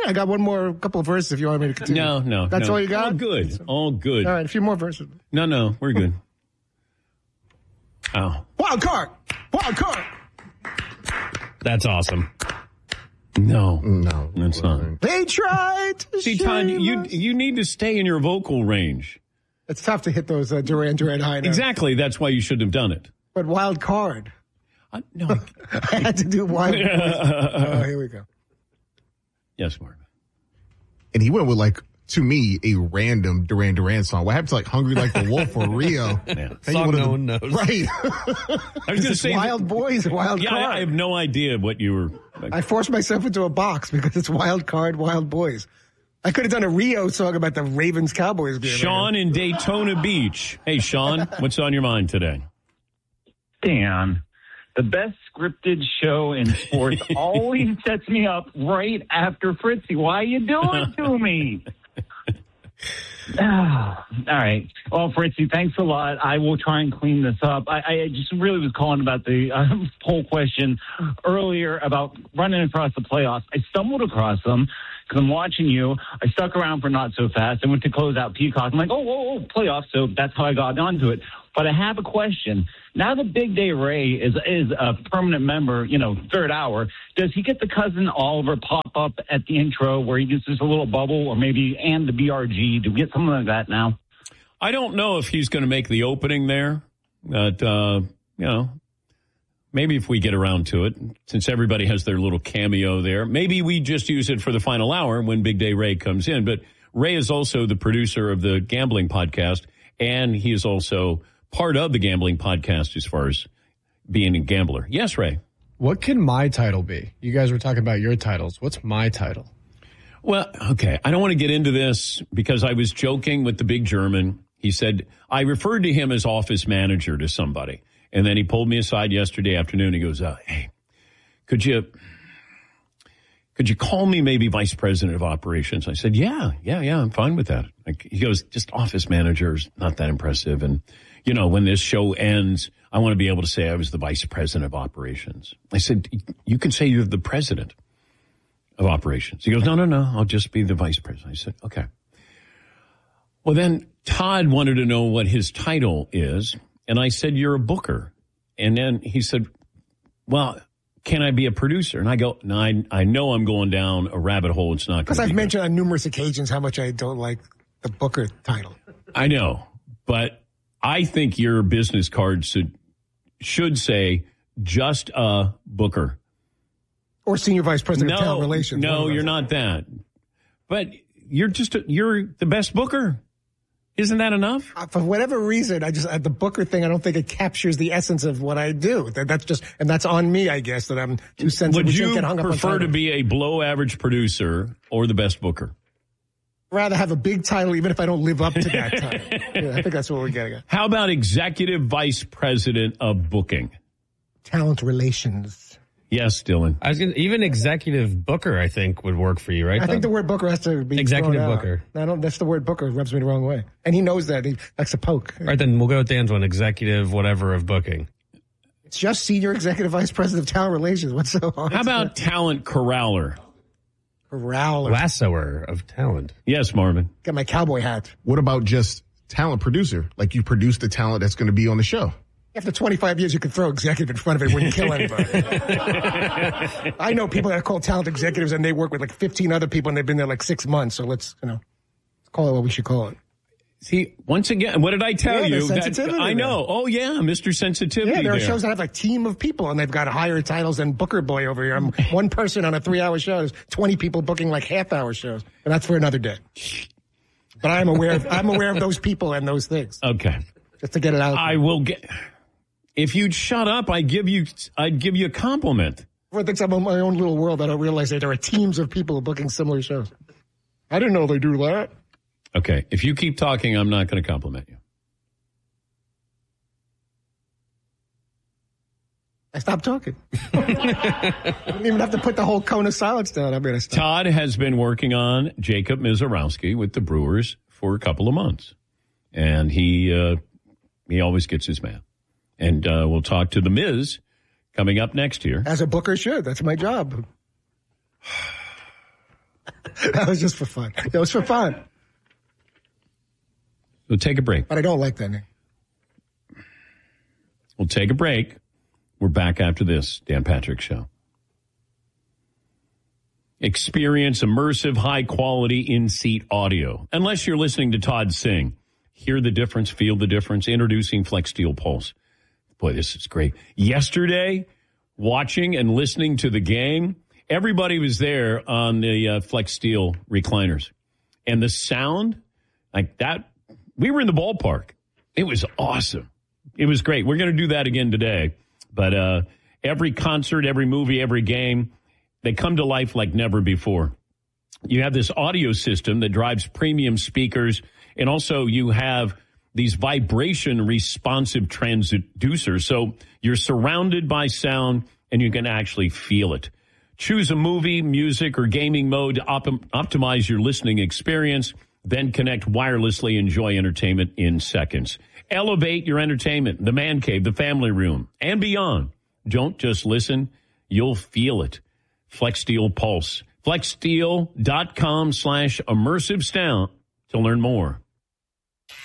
I got a couple of verses if you want me to continue. No. That's all you got? All good. All right, a few more verses. No, we're good. Oh. Wild card. That's awesome. No, that's not. They tried to See, Todd, you need to stay in your vocal range. It's tough to hit those Duran high notes. Exactly. That's why you shouldn't have done it. But wild card. No. I had to do wild card. Here we go. Yes, Mark. And he went with, to me, a random Duran song. What happened to, Hungry Like the Wolf or Rio? Yeah. Song no one knows. Right. I was going to say Wild Boys, Wild Card. I have no idea what you were. I forced myself into a box because it's Wild Card, Wild Boys. I could have done a Rio song about the Ravens-Cowboys game. Sean in Daytona Beach. Hey, Sean, what's on your mind today? Dan, the best scripted show in sports always sets me up right after Fritzy. Why are you doing to me? All right. Well, Fritzy, thanks a lot. I will try and clean this up. I just really was calling about the poll question earlier about running across the playoffs. I stumbled across them because I'm watching you. I stuck around for Not So Fast. I went to close out Peacock. I'm like, oh, playoffs. So that's how I got onto it. But I have a question. Now that Big Day Ray is a permanent member, third hour, does he get the cousin Oliver pop up at the intro where he gets just a little bubble or maybe and the BRG? Do we get something like that now? I don't know if he's going to make the opening there. But, maybe if we get around to it, since everybody has their little cameo there, maybe we just use it for the final hour when Big Day Ray comes in. But Ray is also the producer of the Gambling Podcast, and he is also part of the Gambling Podcast as far as being a gambler. Yes, Ray. What can my title be? You guys were talking about your titles. What's my title? Well, okay. I don't want to get into this because I was joking with the big German. He said, I referred to him as office manager to somebody. And then he pulled me aside yesterday afternoon. He goes, hey, could you call me maybe vice president of operations? I said, yeah, I'm fine with that. He goes, just office manager is not that impressive. And, when this show ends, I want to be able to say I was the vice president of operations. I said, you can say you're the president of operations. He goes, no, I'll just be the vice president. I said, okay. Well, then Todd wanted to know what his title is. And I said, you're a booker. And then he said, well, can I be a producer? And I go, no, I know I'm going down a rabbit hole. It's not going to be. Because I've mentioned on numerous occasions how much I don't like the booker title. I know, but I think your business card should say just a booker. Or senior vice president of talent relations. No, you're not that. But you're the best booker. Isn't that enough? For whatever reason, the booker thing, I don't think it captures the essence of what I do. That's on me, I guess, that I'm too sensitive. Would you prefer to be a below average producer or the best booker? Rather have a big title, even if I don't live up to that title. Yeah, I think that's what we're getting at. How about executive vice president of booking? Talent relations. Yes, Dylan. Even executive booker, I think, would work for you, right? I think the word booker has to be executive booker. That's the word booker. It rubs me the wrong way. And he knows that. He likes to poke. All right, then we'll go with Dan's one, executive whatever of booking. It's just senior executive vice president of talent relations. What's so hard? How about talent corraller? Lassoer of talent. Yes, Marvin. Got my cowboy hat. What about just talent producer? Like you produce the talent that's going to be on the show. After 25 years, you can throw executive in front of it. It wouldn't kill anybody. I know people that are called talent executives and they work with 15 other people and they've been there 6 months. So let's call it what we should call it. See, once again, what did I tell you? I know. There. Oh, yeah, Mr. Sensitivity. Yeah, there are shows that have a team of people, and they've got higher titles than Booker Boy over here. I'm one person on a 3-hour show. There's 20 people booking half-hour shows, and that's for another day. But I'm aware of those people and those things. Okay, just to get it out. I will get. If you'd shut up, I'd give you a compliment. Everyone thinks I'm in my own little world. I don't realize that there are teams of people booking similar shows. I didn't know they do that. Okay, if you keep talking, I'm not going to compliment you. I stopped talking. I didn't even have to put the whole cone of silence down. I'm going to stop. Todd has been working on Jacob Mizorowski with the Brewers for a couple of months. And he always gets his man. And we'll talk to the Miz coming up next year. As a booker should. That's my job. That was just for fun. It was for fun. We'll take a break. But I don't like that name. We'll take a break. We're back after this Dan Patrick Show. Experience immersive, high-quality in-seat audio. Unless you're listening to Todd sing. Hear the difference, feel the difference. Introducing FlexSteel Pulse. Boy, this is great. Yesterday, watching and listening to the game, everybody was there on the FlexSteel recliners. And the sound, like that, we were in the ballpark. It was awesome. It was great. We're going to do that again today. But every concert, every movie, every game, they come to life like never before. You have this audio system that drives premium speakers, and also you have these vibration responsive transducers. So you're surrounded by sound, and you can actually feel it. Choose a movie, music, or gaming mode to optimize your listening experience. Then connect wirelessly, enjoy entertainment in seconds. Elevate your entertainment, the man cave, the family room, and beyond. Don't just listen, you'll feel it. FlexSteel Pulse. FlexSteel.com/immersive sound to learn more.